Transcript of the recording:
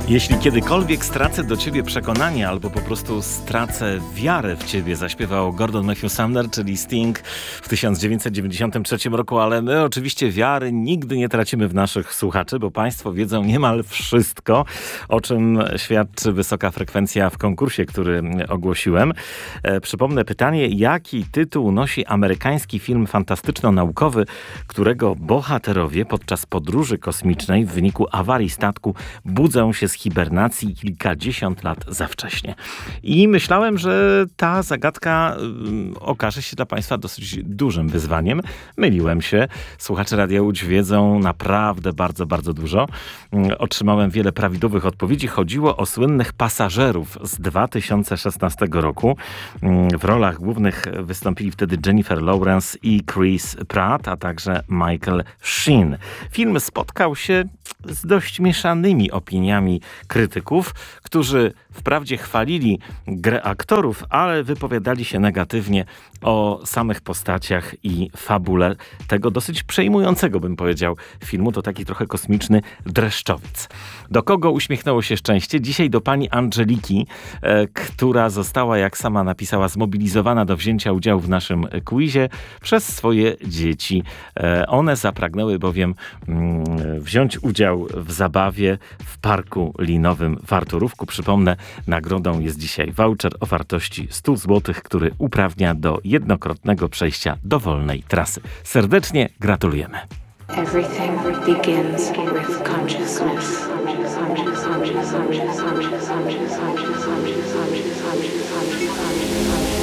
Jeśli kiedykolwiek stracę do ciebie przekonanie albo po prostu stracę wiarę w ciebie, zaśpiewał Gordon Matthew Sumner, czyli Sting w 1993 roku, ale my oczywiście wiary nigdy nie tracimy w naszych słuchaczy, bo państwo wiedzą niemal wszystko, o czym świadczy wysoka frekwencja w konkursie, który ogłosiłem. Przypomnę pytanie, jaki tytuł nosi amerykański film fantastyczno-naukowy, którego bohaterowie podczas podróży kosmicznej w wyniku awarii statku budzą się z hibernacji kilkadziesiąt lat za wcześnie. I myślałem, że ta zagadka okaże się dla państwa dosyć dużym wyzwaniem. Myliłem się. Słuchacze Radia Łódź wiedzą naprawdę bardzo, bardzo dużo. Otrzymałem wiele prawidłowych odpowiedzi. Chodziło o słynnych pasażerów z 2016 roku. W rolach głównych wystąpili wtedy Jennifer Lawrence i Chris Pratt, a także Michael Sheen. Film spotkał się z dość mieszanymi opiniami krytyków, którzy wprawdzie chwalili grę aktorów, ale wypowiadali się negatywnie o samych postaciach i fabule tego dosyć przejmującego, bym powiedział, filmu. To taki trochę kosmiczny dreszczowiec. Do kogo uśmiechnęło się szczęście? Dzisiaj do pani Angeliki, która została, jak sama napisała, zmobilizowana do wzięcia udziału w naszym quizie przez swoje dzieci. One zapragnęły bowiem wziąć udział w zabawie w parku linowym w Arturówku. Przypomnę, nagrodą jest dzisiaj voucher o wartości 100 zł, który uprawnia do jednokrotnego przejścia dowolnej trasy. Serdecznie gratulujemy. Everything begins with consciousness. Consciousness.